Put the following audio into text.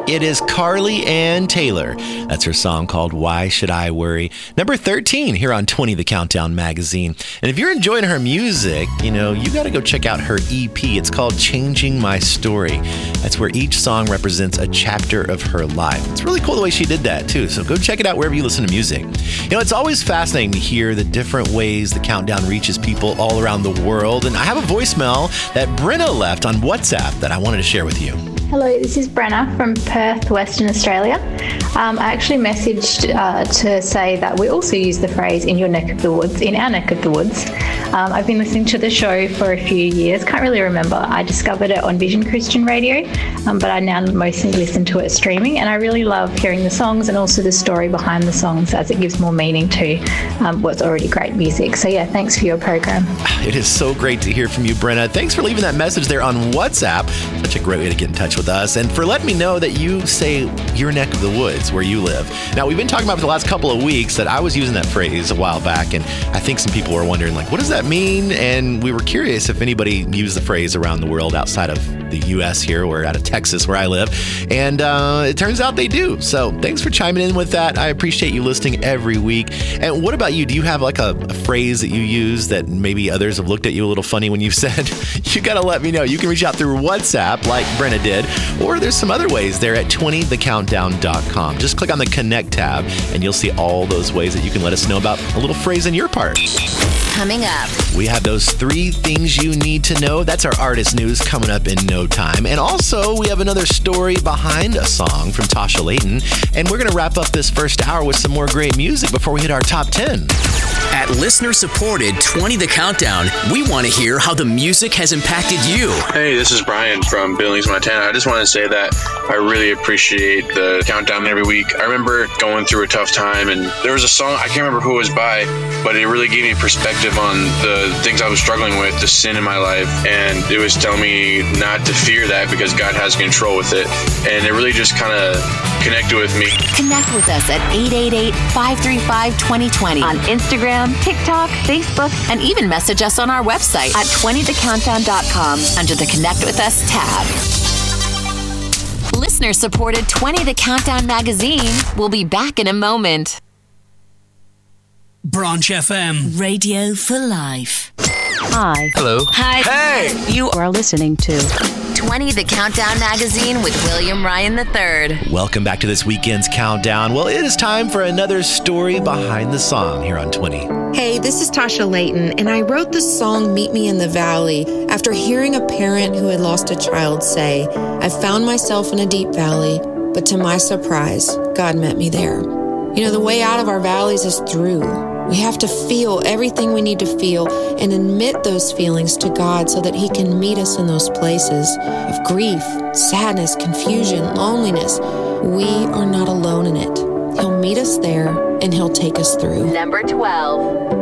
It is Carly Ann Taylor. That's her song called Why Should I Worry? Number 13 here on 20 The Countdown magazine. And if you're enjoying her music, you got to go check out her EP. It's called Changing My Story. That's where each song represents a chapter of her life. It's really cool the way she did that too. So go check it out wherever you listen to music. It's always fascinating to hear the different ways the Countdown reaches people all around the world. And I have a voicemail that Brenna left on WhatsApp that I wanted to share with you. Hello, this is Brenna from Perth, Western Australia. I actually messaged to say that we also use the phrase in your neck of the woods, in our neck of the woods. I've been listening to the show for a few years, can't really remember. I discovered it on Vision Christian Radio, but I now mostly listen to it streaming, and I really love hearing the songs and also the story behind the songs as it gives more meaning to what's already great music. So yeah, thanks for your program. It is so great to hear from you, Brenna. Thanks for leaving that message there on WhatsApp. Such a great way to get in touch with us, and for letting me know that you say your neck of the woods where you live. Now, we've been talking about for the last couple of weeks that I was using that phrase a while back, and I think some people were wondering, what does that mean? And we were curious if anybody used the phrase around the world outside of the U.S. here or out of Texas where I live, and it turns out they do. So thanks for chiming in with that. I appreciate you listening every week. And what about you? Do you have a phrase that you use that maybe others have looked at you a little funny when you've said? You got to let me know. You can reach out through WhatsApp like Brenna did, or there's some other ways there at 20thecountdown.com. Just click on the Connect tab and you'll see all those ways that you can let us know about a little phrase in your part. Coming up, we have those 3 things you need to know. That's our artist news coming up in no time. And also, we have another story behind a song from Tasha Layton. And we're going to wrap up this first hour with some more great music before we hit our top 10. At listener-supported 20 The Countdown, we want to hear how the music has impacted you. Hey, this is Brian from Billings, Montana. I just want to say that I really appreciate the countdown every week. I remember going through a tough time, and there was a song, I can't remember who it was by, but it really gave me perspective on the things I was struggling with, the sin in my life, and it was telling me not to fear that because God has control with it, and it really just kind of connected with me. Connect with us at 888-535-2020 on Instagram, TikTok, Facebook, and even message us on our website at 20thecountdown.com under the Connect with Us tab. Listener-supported 20 The Countdown magazine will be back in a moment. Branch FM. Radio for life. Hi. Hello. Hi. Hey. You are listening to 20 The Countdown magazine with William Ryan III. Welcome back to this weekend's Countdown. Well, it is time for another story behind the song here on 20. Hey, this is Tasha Layton, and I wrote the song Meet Me in the Valley after hearing a parent who had lost a child say, I found myself in a deep valley, but to my surprise, God met me there. The way out of our valleys is through. We have to feel everything we need to feel and admit those feelings to God so that He can meet us in those places of grief, sadness, confusion, loneliness. We are not alone in it. He'll meet us there and He'll take us through. Number 12.